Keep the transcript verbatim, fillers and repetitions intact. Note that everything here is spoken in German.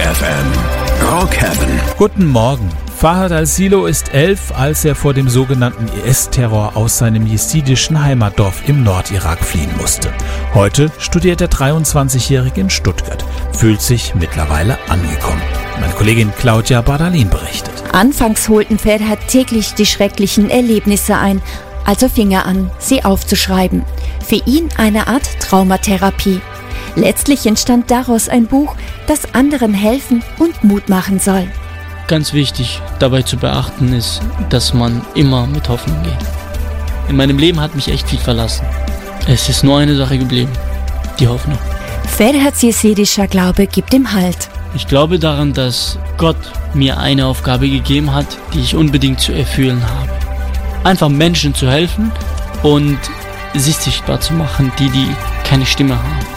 F M. Rock Heaven. Guten Morgen. Fahad al-Silo ist elf, als er vor dem sogenannten I S-Terror aus seinem jesidischen Heimatdorf im Nordirak fliehen musste. Heute studiert der dreiundzwanzigjährige in Stuttgart, fühlt sich mittlerweile angekommen. Meine Kollegin Claudia Bardalin berichtet. Anfangs holten Ferhat täglich die schrecklichen Erlebnisse ein, also fing er an, sie aufzuschreiben. Für ihn eine Art Traumatherapie. Letztlich entstand daraus ein Buch, das anderen helfen und Mut machen soll. Ganz wichtig dabei zu beachten ist, dass man immer mit Hoffnung geht. In meinem Leben hat mich echt viel verlassen. Es ist nur eine Sache geblieben, die Hoffnung. Ferhats jesidischer Glaube gibt ihm Halt. Ich glaube daran, dass Gott mir eine Aufgabe gegeben hat, die ich unbedingt zu erfüllen habe. Einfach Menschen zu helfen und sich sichtbar zu machen, die, die keine Stimme haben.